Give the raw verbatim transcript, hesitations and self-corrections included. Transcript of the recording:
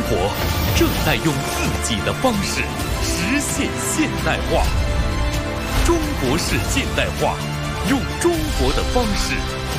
活正在用自己的方式实现现代化。中国式现代化，用中国的方式